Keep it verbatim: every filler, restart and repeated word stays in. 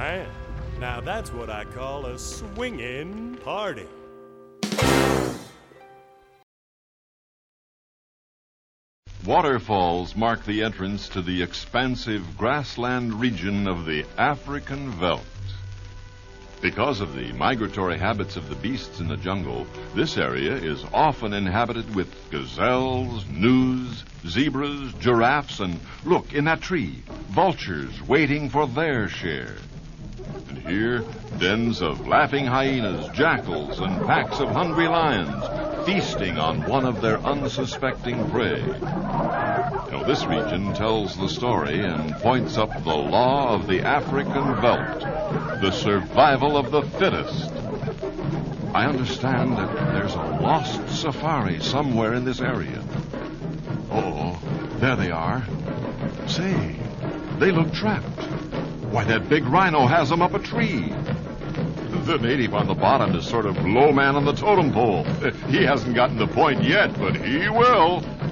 man. Now that's what I call a swingin' party. Waterfalls mark the entrance to the expansive grassland region of the African veldt. Because of the migratory habits of the beasts in the jungle, this area is often inhabited with gazelles, gnus, zebras, giraffes, and, look, in that tree, vultures waiting for their share. And here, dens of laughing hyenas, jackals, and packs of hungry lions feasting on one of their unsuspecting prey. You know, this region tells the story and points up the law of the African veldt, the survival of the fittest. I understand that there's a lost safari somewhere in this area. Oh, there they are. Say, they look trapped. Why, that big rhino has them up a tree. The native on the bottom is sort of low man on the totem pole. He hasn't gotten the point yet, but he will.